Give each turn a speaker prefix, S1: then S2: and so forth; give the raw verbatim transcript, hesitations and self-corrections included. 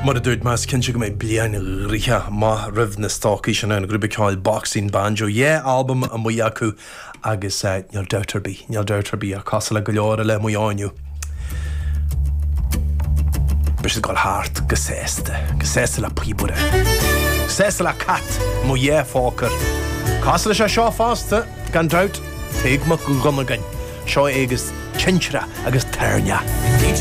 S1: Mar a dúid más cinse go mé bliana rithe má rih na stáí sin an grúbicáil boxing banjo. Dhé albumm a mu acu agus neal deutarbí, neal deutarbí a casa le go leor le muáinniu. Bes gáil háart go sésta, go sésta le príbure. Sésta le cat mu dhé fácar. Casa le sé seo fásta gan drait, teag mo go gomagain. Seo agus cintre agus tarne.